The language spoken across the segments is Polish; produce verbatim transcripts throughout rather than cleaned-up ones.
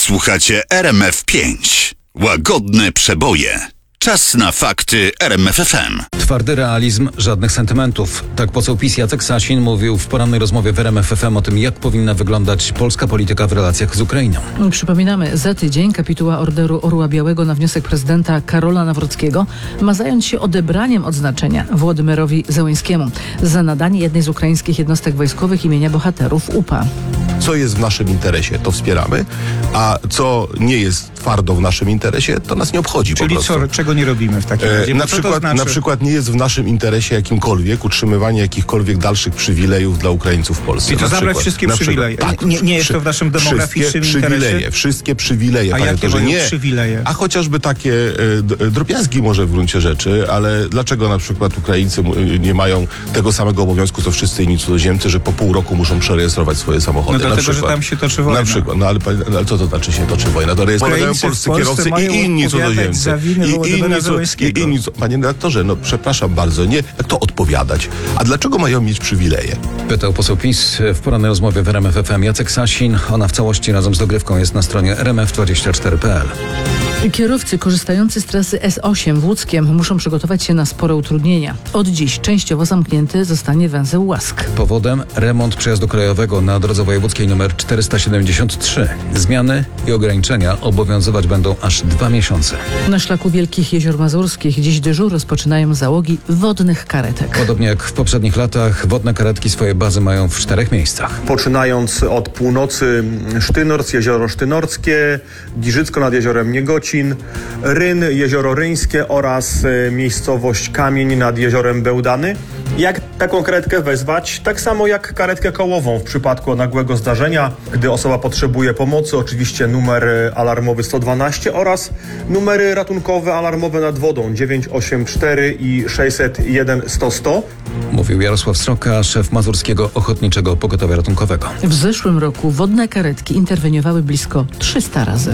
Słuchacie R M F pięć. Łagodne przeboje. Czas na fakty R M F F M. Twardy realizm, żadnych sentymentów. Tak poseł PiS Jacek Sasin mówił w porannej rozmowie w R M F F M o tym, jak powinna wyglądać polska polityka w relacjach z Ukrainą. Przypominamy, za tydzień kapituła Orderu Orła Białego na wniosek prezydenta Karola Nawrockiego ma zająć się odebraniem odznaczenia Władimyrowi Zełenskiemu za nadanie jednej z ukraińskich jednostek wojskowych imienia bohaterów U P A. Co jest w naszym interesie, to wspieramy, a co nie jest twardo w naszym interesie, to nas nie obchodzi. Czyli po prostu. co, czego nie robimy w takim razie? E, na, co przykład, to znaczy? na przykład nie jest w naszym interesie jakimkolwiek utrzymywanie jakichkolwiek dalszych przywilejów dla Ukraińców w Polsce. Czyli to na zabrać przykład, wszystkie na przywileje. Przykład, tak, nie, nie jest to w naszym demograficznym wszystkie interesie? Przywileje, wszystkie przywileje. A panie jakie doktorze, mają nie, przywileje? A chociażby takie e, d- drobiazgi może w gruncie rzeczy, ale dlaczego na przykład Ukraińcy m- nie mają tego samego obowiązku, co wszyscy inni cudzoziemcy, że po pół roku muszą przerejestrować swoje samochody? No dlatego, na przykład, że tam się toczy wojna. Na przykład, no ale, ale co to znaczy się toczy wojna? To rejestrują polscy kierowcy i inni cudzoziemcy. Za winy I inni, co, i inni, co, panie redaktorze, no przepraszam bardzo, nie, jak to odpowiadać? A dlaczego mają mieć przywileje? Pytał poseł PiS w porannej rozmowie w R M F F M Jacek Sasin. Ona w całości razem z dogrywką jest na stronie r m f dwadzieścia cztery kropka p l. Kierowcy korzystający z trasy S osiem w Łódzkiem muszą przygotować się na spore utrudnienia. Od dziś częściowo zamknięty zostanie węzeł Łask. Powodem remont przejazdu krajowego na drodze wojewódzkiej nr czterysta siedemdziesiąt trzy. Zmiany i ograniczenia obowiązywać będą aż dwa miesiące. Na szlaku Wielkich Jezior Mazurskich dziś dyżur rozpoczynają załogi wodnych karetek. Podobnie jak w poprzednich latach, wodne karetki swoje bazy mają w czterech miejscach. Poczynając od północy Sztynorc, jezioro Sztynorskie, Giżycko nad jeziorem Niegocin, Ryn, jezioro Ryńskie oraz e, miejscowość Kamień nad jeziorem Bełdany. Jak taką karetkę wezwać? Tak samo jak karetkę kołową w przypadku nagłego zdarzenia, gdy osoba potrzebuje pomocy, oczywiście numer alarmowy sto dwanaście oraz numery ratunkowe alarmowe nad wodą dziewięć osiem cztery i sześćset jeden sto sto. Mówił Jarosław Sroka, szef Mazurskiego Ochotniczego Pogotowia Ratunkowego. W zeszłym roku wodne karetki interweniowały blisko trzysta razy.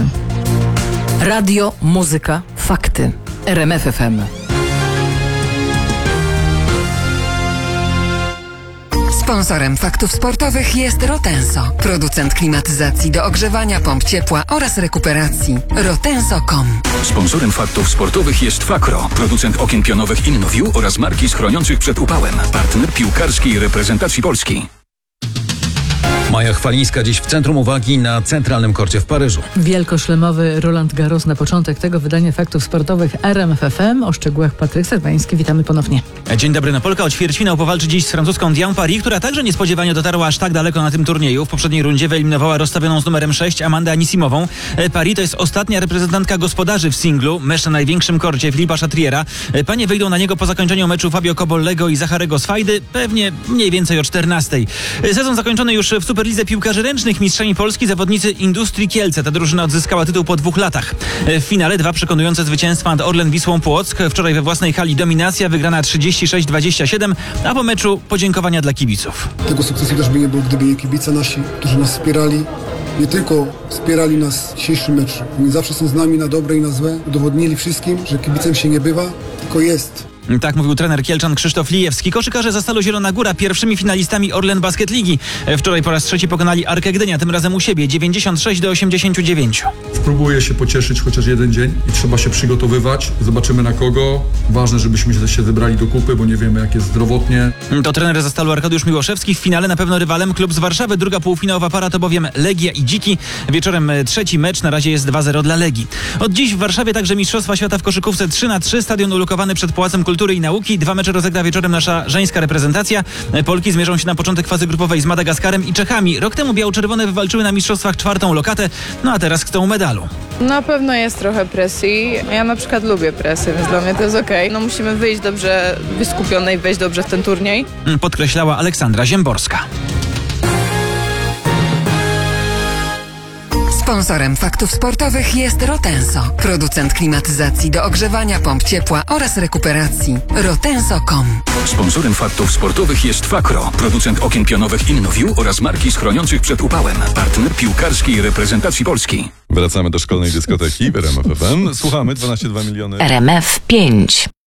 Radio, muzyka, fakty. R M F F M. Sponsorem faktów sportowych jest Rotenso, producent klimatyzacji do ogrzewania, pomp ciepła oraz rekuperacji. rotenso kropka com. Sponsorem faktów sportowych jest Fakro, producent okien pionowych InnoView oraz marki chroniących przed upałem. Partner piłkarskiej reprezentacji Polski. Maja Chwalińska dziś w centrum uwagi na centralnym korcie w Paryżu. Wielkoszlemowy Roland Garros na początek tego wydania faktów sportowych R M F F M. O szczegółach Patryk Serwański. Witamy ponownie. Dzień dobry. No, Polka o ćwierćfinał powalczy dziś z francuską Diane Paris, która także niespodziewanie dotarła aż tak daleko na tym turnieju. W poprzedniej rundzie wyeliminowała rozstawioną z numerem sześć Amandę Anisimową. Paris to jest ostatnia reprezentantka gospodarzy w singlu. Mecz na największym korcie Filipa Chatriera. Panie wyjdą na niego po zakończeniu meczu Fabio Cobollego i Zacharego Swajdy. Pewnie mniej więcej o czternastej. Sezon zakończony już w Superlidze Piłkarzy Ręcznych. Mistrzami Polski zawodnicy Industrii Kielce. Ta drużyna odzyskała tytuł po dwóch latach. W finale dwa przekonujące zwycięstwa nad Orlen Wisłą Płock. Wczoraj we własnej hali dominacja, wygrana trzydzieści sześć dwadzieścia siedem, a po meczu podziękowania dla kibiców. Tego sukcesu też by nie było, gdyby nie kibice nasi, którzy nas wspierali. Nie tylko wspierali nas w dzisiejszym meczu. Oni zawsze są z nami na dobre i na złe. Udowodnili wszystkim, że kibicem się nie bywa, tylko jest. Tak mówił trener Kielczan Krzysztof Lijewski. Koszykarze za Stalą Zielona Góra pierwszymi finalistami Orlen Basket Ligi. Wczoraj po raz trzeci pokonali Arkę Gdynia, tym razem u siebie dziewięćdziesiąt sześć do osiemdziesięciu dziewięciu. Spróbuję się pocieszyć chociaż jeden dzień i trzeba się przygotowywać. Zobaczymy na kogo. Ważne, żebyśmy się zebrali do kupy, bo nie wiemy jak jest zdrowotnie. To trener ze Stalu Arkadiusz Miłoszewski. W finale na pewno rywalem klub z Warszawy. Druga półfinałowa para to bowiem Legia i Dziki. Wieczorem trzeci mecz, na razie jest dwa zero dla Legii. Od dziś w Warszawie także Mistrzostwa Świata w koszykówce trzy na trzy. Stadion ulokowany przed Pałacem Kultury i Nauki. Dwa mecze rozegra wieczorem nasza żeńska reprezentacja. Polki zmierzą się na początek fazy grupowej z Madagaskarem i Czechami. Rok temu biało-czerwone wywalczyły na mistrzostwach czwartą lokatę, no a teraz chcą medalu. Na pewno jest trochę presji. Ja na przykład lubię presję, więc dla mnie to jest okej. No musimy wyjść dobrze wyskupione i wejść dobrze w ten turniej. Podkreślała Aleksandra Ziemborska. Sponsorem faktów sportowych jest Rotenso, producent klimatyzacji do ogrzewania, pomp ciepła oraz rekuperacji. rotenso kropka com. Sponsorem faktów sportowych jest Fakro, producent okien pionowych InnoView oraz marki chroniących przed upałem. Partner piłkarskiej reprezentacji Polski. Wracamy do szkolnej dyskoteki w R M F F M. Słuchamy dwanaście przecinek dwa miliony. R M F pięć.